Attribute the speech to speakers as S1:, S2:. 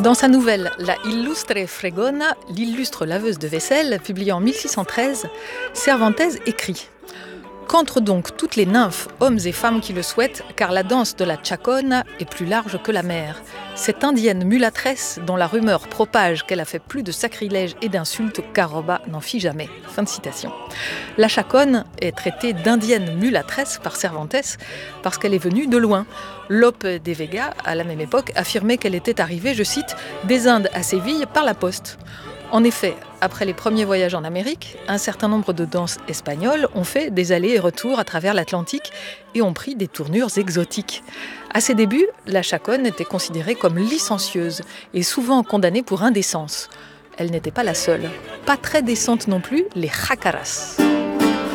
S1: Dans sa nouvelle La Illustre Fregona, l'illustre laveuse de vaisselle, publiée en 1613, Cervantes écrit « Qu'entrent donc toutes les nymphes, hommes et femmes qui le souhaitent, car la danse de la Chacona est plus large que la mer. Cette indienne mulâtresse, dont la rumeur propage qu'elle a fait plus de sacrilèges et d'insultes qu'Aroba n'en fit jamais. » Fin de citation. La Chacone est traitée d'indienne mulâtresse par Cervantes parce qu'elle est venue de loin. Lope de Vega, à la même époque, affirmait qu'elle était arrivée, je cite, « des Indes à Séville par la poste ». En effet, après les premiers voyages en Amérique, un certain nombre de danses espagnoles ont fait des allers et retours à travers l'Atlantique et ont pris des tournures exotiques. À ses débuts, la Chacone était considérée comme licencieuse et souvent condamnée pour indécence. Elle n'était pas la seule. Pas très décente non plus, les jacaras.